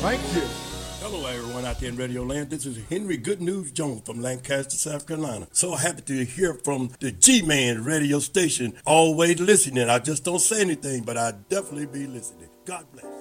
Thank you. Hello, everyone out there in Radio Land. This is Henry Good News Jones from Lancaster, South Carolina. So happy to hear from the G-Man radio station. Always listening. I just don't say anything, but I definitely be listening. God bless.